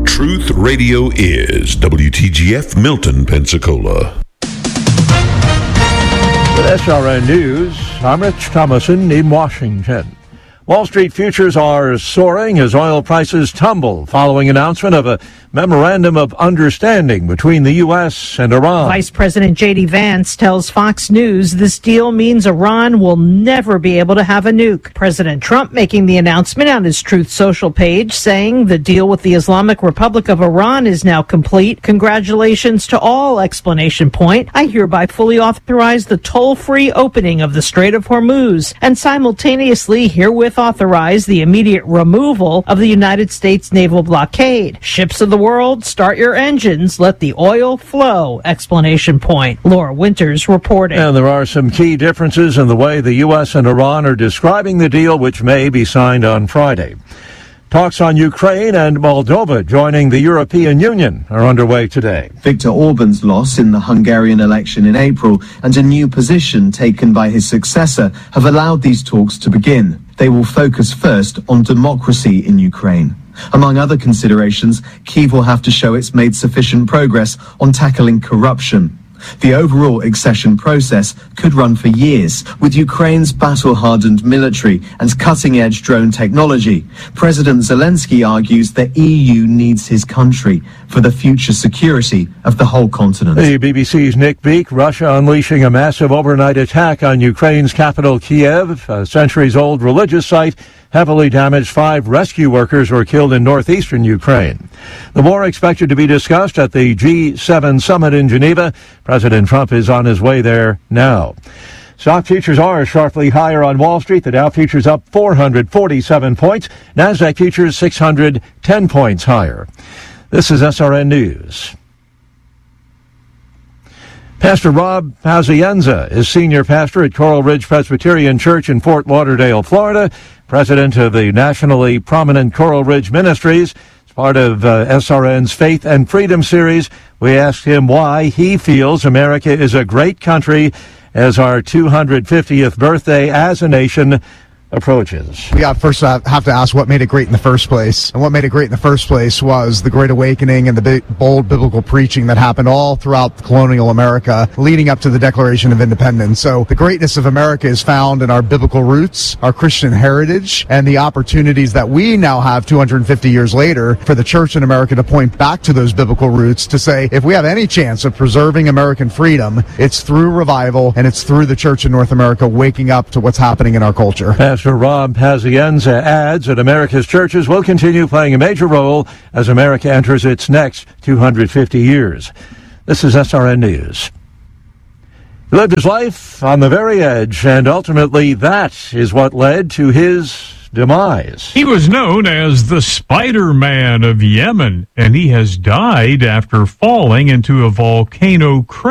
Truth Radio is WTGF Milton, Pensacola. With SRN News, I'm Rich Thomason in Washington. Wall Street futures are soaring as oil prices tumble following announcement of a memorandum of understanding between the U.S. and Iran. Vice President J.D. Vance tells Fox News this deal means Iran will never be able to have a nuke. President Trump making the announcement on his Truth Social page, saying the deal with the Islamic Republic of Iran is now complete. Congratulations to all! Exclamation point. I hereby fully authorize the toll-free opening of the Strait of Hormuz and simultaneously herewith authorize the immediate removal of the United States naval blockade. Ships of the world, start your engines, let the oil flow! Exclamation point. Laura Winters reporting. And there are some key differences in the way the U.S. and Iran are describing the deal, which may be signed on Friday. Talks on Ukraine and Moldova joining the European Union are underway today. Viktor Orban's loss in the Hungarian election in April and a new position taken by his successor have allowed these talks to begin. They will focus first on democracy in Ukraine. Among other considerations, Kyiv will have to show it's made sufficient progress on tackling corruption. The overall accession process could run for years. With Ukraine's battle-hardened military and cutting-edge drone technology, President Zelensky argues the EU needs his country for the future security of the whole continent. The BBC's Nick Beak, Russia unleashing a massive overnight attack on Ukraine's capital, Kiev, a centuries-old religious site, heavily damaged. 5 rescue workers were killed in northeastern Ukraine. The war expected to be discussed at the G7 summit in Geneva. President Trump is on his way there now. Stock futures are sharply higher on Wall Street. The Dow futures up 447 points. NASDAQ futures 610 points higher. This is SRN News. Pastor Rob Pazienza is senior pastor at Coral Ridge Presbyterian Church in Fort Lauderdale, Florida, president of the nationally prominent Coral Ridge Ministries. As part of SRN's Faith and Freedom series, we asked him why he feels America is a great country as our 250th birthday as a nation approaches. We first have to ask what made it great in the first place. And what made it great in the first place was the Great Awakening and the bold biblical preaching that happened all throughout colonial America leading up to the Declaration of Independence. So the greatness of America is found in our biblical roots, our Christian heritage, and the opportunities that we now have 250 years later for the church in America to point back to those biblical roots to say, if we have any chance of preserving American freedom, it's through revival and it's through the church in North America waking up to what's happening in our culture. Pastor Rob Pazienza adds that America's churches will continue playing a major role as America enters its next 250 years. This is SRN News. He lived his life on the very edge, and ultimately that is what led to his demise. He was known as the Spider-Man of Yemen, and he has died after falling into a volcano crater.